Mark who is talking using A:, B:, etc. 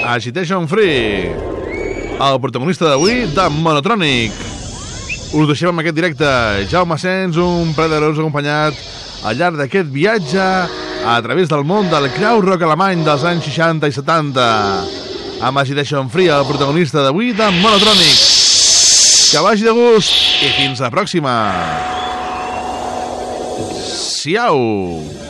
A: Agitation Free, el protagonista d'avui de Monotronic. Us deixem amb aquest directe. Jaume Sens, un plaer d'haver-vos acompanyat al llarg d'aquest viatge a través del món del crowd rock alemany dels anys 60 i 70. Amb Agitation Free, el protagonista d'avui de Monotronic. Que vagi de gust i fins la pròxima. Siau!